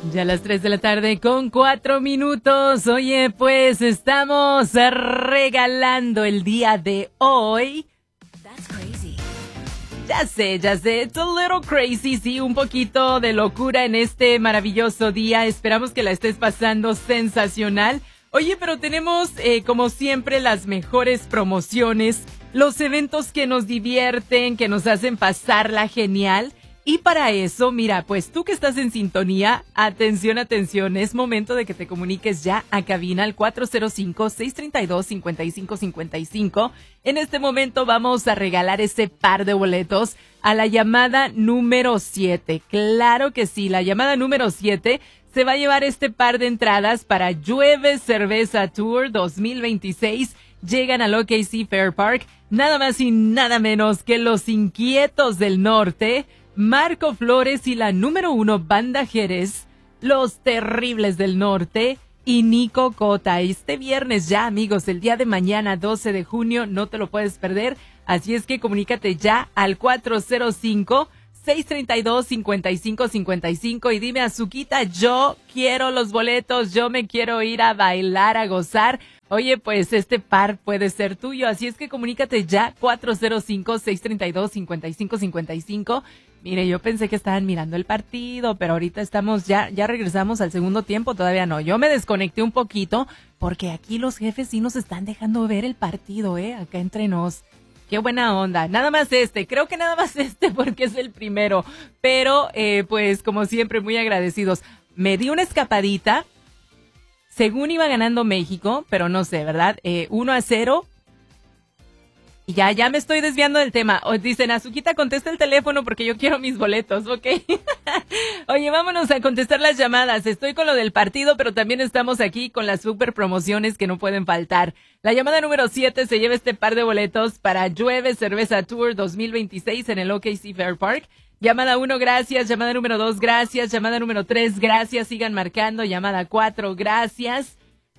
Ya a las 3 de la tarde con 4 minutos. Oye, pues estamos regalando el día de hoy. That's crazy. Ya sé, it's a little crazy, sí, un poquito de locura en este maravilloso día. Esperamos que la estés pasando sensacional. Oye, pero tenemos, como siempre, las mejores promociones, los eventos que nos divierten, que nos hacen pasarla genial. Y para eso, mira, pues tú que estás en sintonía, atención, es momento de que te comuniques ya a cabina al 405-632-5555. En este momento vamos a regalar ese par de boletos a la llamada número 7. Claro que sí, la llamada número 7 se va a llevar este par de entradas para Llueve Cerveza Tour 2026. Llegan al OKC Fair Park, nada más y nada menos que los Inquietos del Norte, Marco Flores y la número 1 Banda Jerez, Los Terribles del Norte y Nico Cota. Este viernes ya, amigos, el día de mañana, 12 de junio, no te lo puedes perder. Así es que comunícate ya al 405-632-5555 y dime, Azuquita, yo quiero los boletos, yo me quiero ir a bailar, a gozar. Oye, pues este par puede ser tuyo, así es que comunícate ya, 405-632-5555. Mire, yo pensé que estaban mirando el partido, pero ahorita estamos ya regresamos al segundo tiempo, todavía no. Yo me desconecté un poquito porque aquí los jefes sí nos están dejando ver el partido, acá entre nos. Qué buena onda. Nada más creo que nada más porque es el primero. Pero, pues, como siempre, muy agradecidos. Me di una escapadita. Según iba ganando México, pero no sé, ¿verdad? 1-0. Y ya me estoy desviando del tema. Dicen, Azuquita, contesta el teléfono porque yo quiero mis boletos, ¿ok? Oye, vámonos a contestar las llamadas. Estoy con lo del partido, pero también estamos aquí con las super promociones que no pueden faltar. La llamada número 7 se lleva este par de boletos para Llueve Cerveza Tour 2026 en el OKC Fair Park. Llamada 1, gracias. Llamada número 2, gracias. Llamada número 3, gracias. Sigan marcando. Llamada 4, gracias.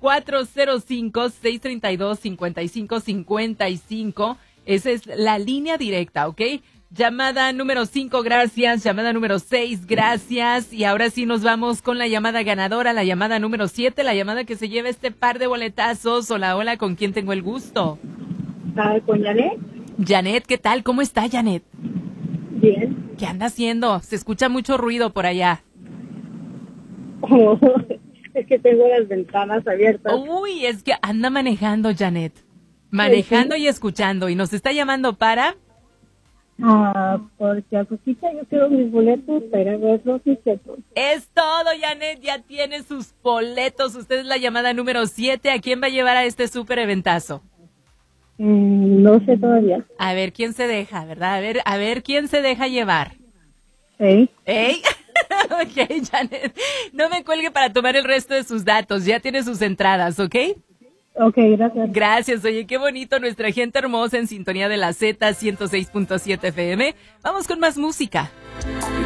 405-632-5555. Esa es la línea directa, ¿ok? Llamada número 5, gracias. Llamada número 6, gracias. Y ahora sí nos vamos con la llamada ganadora, la llamada número 7, la llamada que se lleva este par de boletazos. Hola, hola, ¿con quién tengo el gusto? ¿Con Janet? Janet, ¿qué tal? ¿Cómo está, Janet? Bien. ¿Qué anda haciendo? Se escucha mucho ruido por allá. Es que tengo las ventanas abiertas. Uy, es que anda manejando, Janet. Manejando y escuchando. ¿Y nos está llamando para? Porque Azuquita, yo quiero mis boletos para ver los Inquietos. Es todo, Janet. Ya tiene sus boletos. Usted es la llamada número 7. ¿A quién va a llevar a este súper eventazo? No sé todavía. A ver quién se deja, ¿verdad? A ver quién se deja llevar. ¿Ey? Ok, Janet. No me cuelgue para tomar el resto de sus datos. Ya tiene sus entradas, ¿ok? Ok, gracias. Gracias. Oye, qué bonito nuestra gente hermosa en sintonía de la Z 106.7 FM. Vamos con más música.